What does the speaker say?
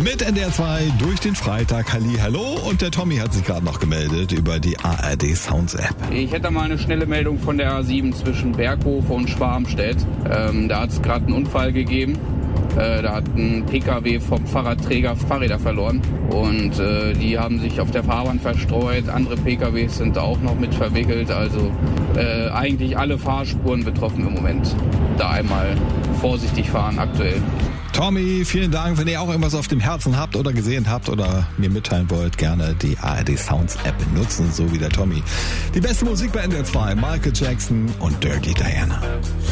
Mit NDR 2 durch den Freitag. Hallo, und der Tommy hat sich gerade noch gemeldet über die ARD Sounds App. Ich hätte mal eine schnelle Meldung von der A7 zwischen Berghofe und Schwarmstedt. Da hat es gerade einen Unfall gegeben. Da hat ein PKW vom Fahrradträger Fahrräder verloren und die haben sich auf der Fahrbahn verstreut. Andere PKWs sind auch noch mit verwickelt. Also eigentlich alle Fahrspuren betroffen im Moment. Da einmal vorsichtig fahren aktuell. Tommy, vielen Dank. Wenn ihr auch irgendwas auf dem Herzen habt oder gesehen habt oder mir mitteilen wollt, gerne die ARD Sounds App nutzen, so wie der Tommy. Die beste Musik bei NDR 2, Michael Jackson und Dirty Diana.